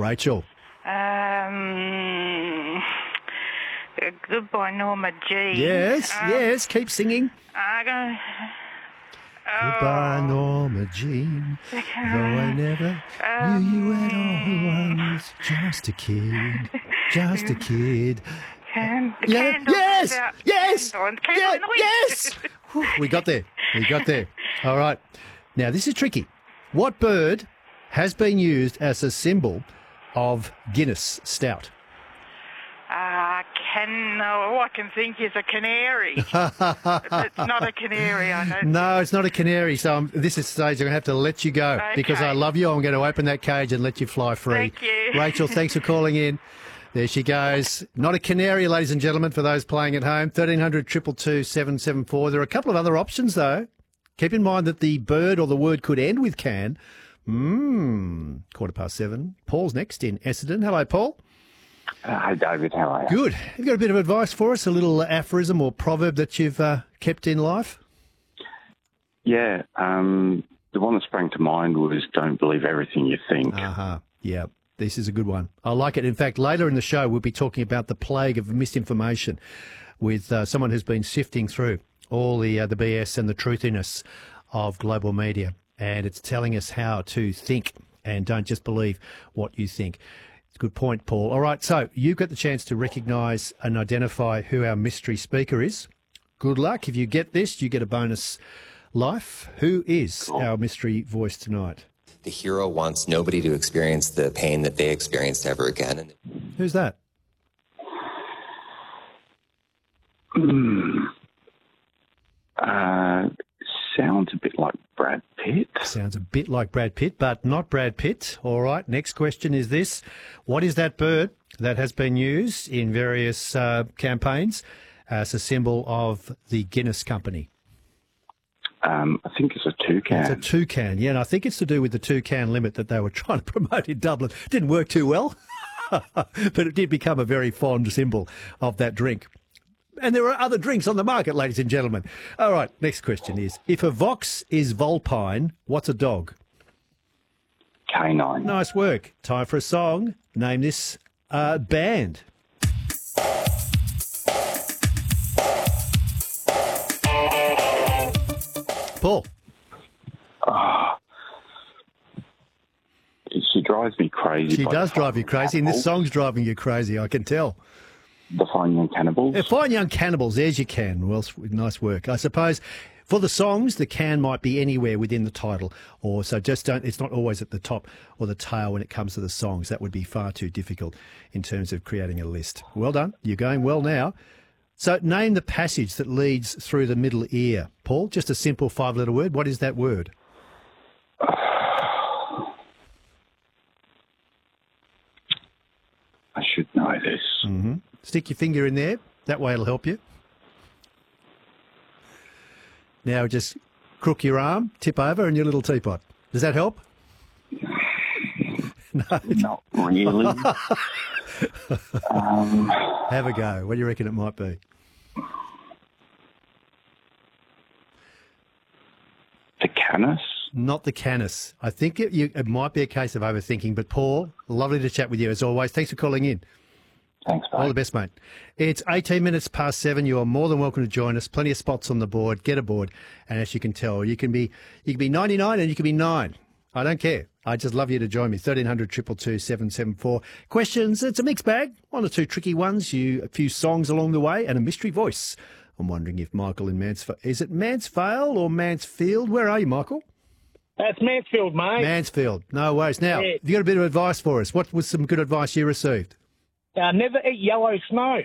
Rachel. Goodbye, Norma Jean. Yes, keep singing. Goodbye, Norma Jean. Though I never knew you at all, I was just a kid. Just a kid. Yes! Whew, we got there. All right. Now, this is tricky. What bird has been used as a symbol of Guinness Stout? I can think is a canary. It's not a canary, I don't No, it's not a canary. So this is stage I'm going to have to let you go because I love you. I'm going to open that cage and let you fly free. Thank you. Rachel, thanks for calling in. There she goes. Not a canary, ladies and gentlemen, for those playing at home. 1300 222 774. There are a couple of other options, though. Keep in mind that the bird or the word could end with can. 7:15. Paul's next in Essendon. Hello, Paul. Hi, David. How are you? Good. Have you got a bit of advice for us? A little aphorism or proverb that you've kept in life? Yeah. The one that sprang to mind was don't believe everything you think. Yeah. This is a good one. I like it. In fact, later in the show, we'll be talking about the plague of misinformation with someone who's been sifting through all the BS and the truthiness of global media. And it's telling us how to think and don't just believe what you think. It's a good point, Paul. All right, so you've got the chance to recognise and identify who our mystery speaker is. Good luck. If you get this, you get a bonus life. Who is our mystery voice tonight? The hero wants nobody to experience the pain that they experienced ever again. Who's that? Sounds a bit like Brad Pitt. Sounds a bit like Brad Pitt, but not Brad Pitt. All right, next question is this. What is that bird that has been used in various campaigns as a symbol of the Guinness Company? I think it's a toucan. It's a toucan, yeah, and I think it's to do with the toucan limit that they were trying to promote in Dublin. Didn't work too well, but it did become a very fond symbol of that drink. And there are other drinks on the market, ladies and gentlemen. All right, next question is, if a Vox is vulpine, what's a dog? Canine. Nice work. Time for a song. Name this band. Paul. She drives me crazy. She does drive you crazy, and this song's driving you crazy, I can tell. The Fine Young Cannibals. Fine Young Cannibals, there's your can. Well, nice work. I suppose for the songs, the can might be anywhere within the title, or so just don't. It's not always at the top or the tail when it comes to the songs. That would be far too difficult in terms of creating a list. Well done. You're going well now. So name the passage that leads through the middle ear. Paul, just a simple 5-letter word. What is that word? I should know this. Mm-hmm. Stick your finger in there. That way it'll help you. Now just crook your arm, tip over, and your little teapot. Does that help? No. Not really. Have a go. What do you reckon it might be? The Canis? Not the Canis. I think it might be a case of overthinking, but Paul, lovely to chat with you as always. Thanks for calling in. Thanks, mate. All the best, mate. It's 18 minutes past 7. You are more than welcome to join us. Plenty of spots on the board. Get aboard. And as you can tell, you can be 99 and you can be 9. I don't care. I just love you to join me. 1300 222 774. Questions, it's a mixed bag. One or two tricky ones, a few songs along the way, and a mystery voice. I'm wondering if Michael in Mansfield... Is it Mansvale or Mansfield? Where are you, Michael? That's Mansfield, mate. Mansfield. No worries. Now, Yeah. have you got a bit of advice for us? What was some good advice you received? Never eat yellow snow.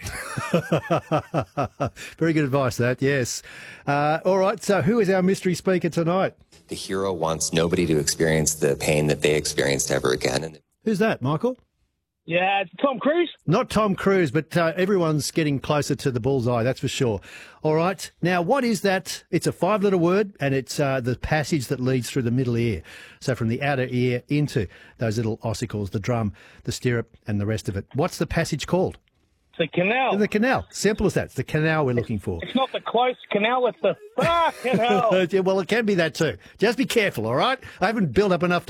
Very good advice, that, yes. All right, so who is our mystery speaker tonight? The hero wants nobody to experience the pain that they experienced ever again. Who's that, Michael? Yeah, it's Tom Cruise. Not Tom Cruise, but everyone's getting closer to the bullseye, that's for sure. All right, now what is that? It's a 5-letter word, and it's the passage that leads through the middle ear. So from the outer ear into those little ossicles, the drum, the stirrup, and the rest of it. What's the passage called? The canal. The canal. Simple as that. It's the canal we're looking for. It's not the close canal, it's the canal. Yeah, well, it can be that too. Just be careful, all right? I haven't built up enough